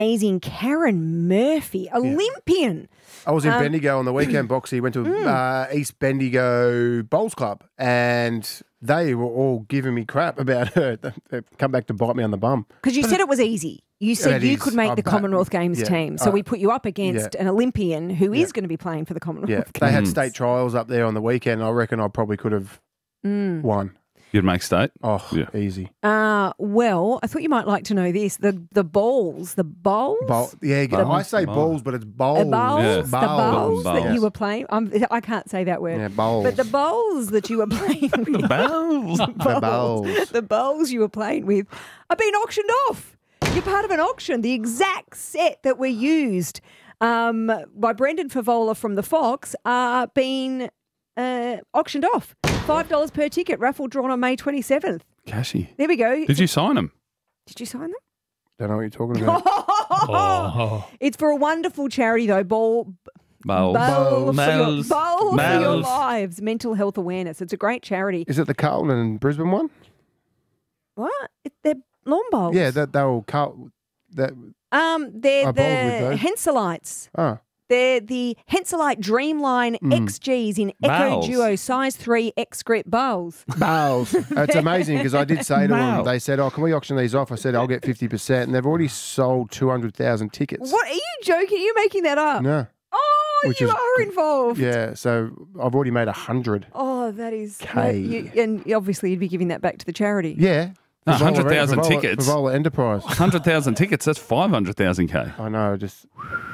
amazing Karen Murphy, Olympian. I was in Bendigo on the weekend, Boxy. Went to East Bendigo Bowls Club, and they were all giving me crap about her. They come back to bite me on the bum. Because you said it was easy. You said you could make the Commonwealth Games team. So we put you up against an Olympian who is going to be playing for the Commonwealth Games. They had state trials up there on the weekend. I reckon I probably could have won. You'd make state? Oh, easy. Well, I thought you might like to know this. The bowls. I say balls, but it's bowls. The bowls that Bowls. you were playing. I can't say that word. Yeah, bowls. But the bowls that you were playing with. The bowls you were playing with are being auctioned off. You're part of an auction. The exact set that were used by Brendan Favola from the Fox are being auctioned off. $5 per ticket, raffle drawn on May 27th. Cashy. There we go. Did you sign them? Did you sign them? Don't know what you're talking about. It's for a wonderful charity, though. Bowl for your lives. Mental health awareness. It's a great charity. Is it the Carlton and Brisbane one? What? They're lawn bowls. Yeah, they'll Carlton. They're the Henselites. Oh. They're the Henselite Dreamline XGs in Echo Duo size 3 X-Grip bowls. Bowls. It's amazing because I did say to them, they said, can we auction these off? I said, I'll get 50%. And they've already sold 200,000 tickets. What? Are you joking? Are you making that up? No. Oh, you are involved. Yeah, so I've already made 100. Oh, that is... K. And obviously you'd be giving that back to the charity. Yeah. 100,000 tickets. Favola Enterprise. 100,000 tickets, that's 500,000 K. I know, it's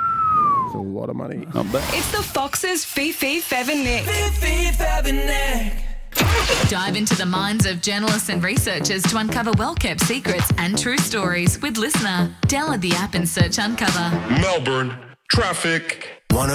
a lot of money. It's the Fox's Fifi, Fev and Nick. Fifi, Fev and Nick. Dive into the minds of journalists and researchers to uncover well-kept secrets and true stories with Listener. Download the app and search Uncover. Melbourne, traffic.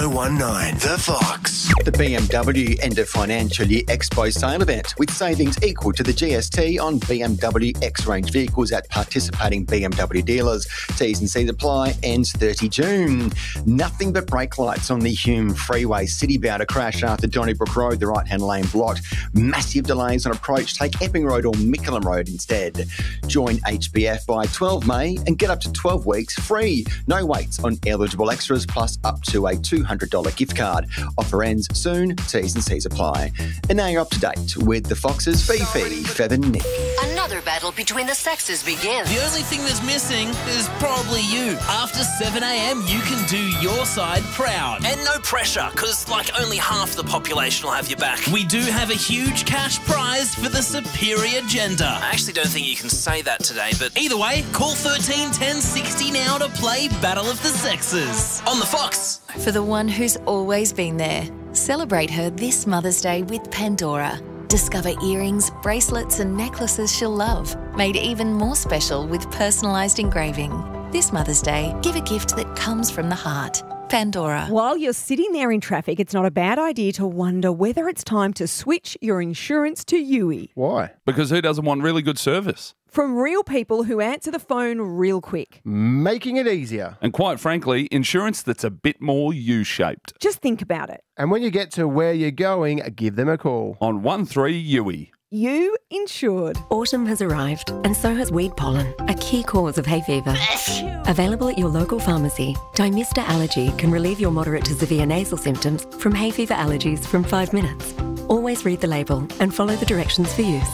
1019 The Fox. The BMW End of Financial Year Expo sale event with savings equal to the GST on BMW X-Range vehicles at participating BMW dealers. T's and C's apply, ends 30 June. Nothing but brake lights on the Hume Freeway. City bound to crash after Donnybrook Road, the right-hand lane blocked. Massive delays on approach. Take Epping Road or Mickleham Road instead. Join HBF by 12 May and get up to 12 weeks free. No waits on eligible extras plus up to a $200 gift card. Offer ends soon. T's and C's apply. And now you're up to date with the Fox's Fifi, Fev and Nick. Another battle between the sexes begins. The only thing that's missing is probably you. After 7 a.m, you can do your side proud. And no pressure, because only half the population will have your back. We do have a huge cash prize for the superior gender. I actually don't think you can say that today, but either way, call 13 10 60 now to play Battle of the Sexes on the Fox. For the one who's always been there, celebrate her this Mother's Day with Pandora. Discover earrings, bracelets and necklaces she'll love, made even more special with personalised engraving. This Mother's Day, give a gift that comes from the heart. Pandora. While you're sitting there in traffic, it's not a bad idea to wonder whether it's time to switch your insurance to Yui. Why? Because who doesn't want really good service? From real people who answer the phone real quick. Making it easier. And quite frankly, insurance that's a bit more U-shaped. Just think about it. And when you get to where you're going, give them a call. On 13 Yui. You insured. Autumn has arrived, and so has weed pollen, a key cause of hay fever. Available at your local pharmacy, Dymista Allergy can relieve your moderate to severe nasal symptoms from hay fever allergies from 5 minutes. Always read the label and follow the directions for use.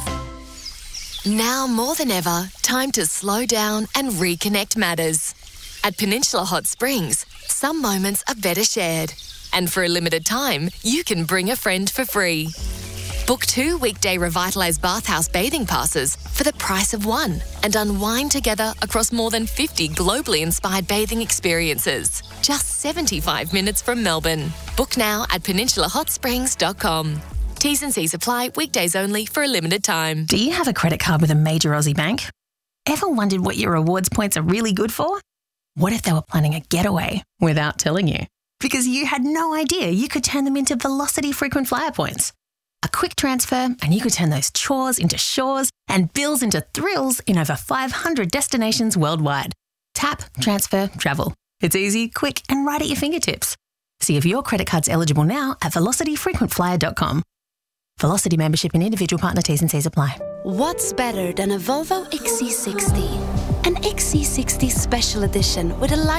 Now more than ever, time to slow down and reconnect matters. At Peninsula Hot Springs, some moments are better shared. And for a limited time, you can bring a friend for free. Book 2 weekday Revitalize Bathhouse bathing passes for the price of 1 and unwind together across more than 50 globally inspired bathing experiences. Just 75 minutes from Melbourne. Book now at peninsulahotsprings.com. T's and C's apply, weekdays only for a limited time. Do you have a credit card with a major Aussie bank? Ever wondered what your rewards points are really good for? What if they were planning a getaway without telling you? Because you had no idea you could turn them into Velocity frequent flyer points. A quick transfer and you could turn those chores into shores and bills into thrills in over 500 destinations worldwide. Tap, transfer, travel. It's easy, quick and right at your fingertips. See if your credit card's eligible now at velocityfrequentflyer.com. Velocity membership and individual partner T's and C's apply. What's better than a Volvo XC60? An XC60 Special Edition with a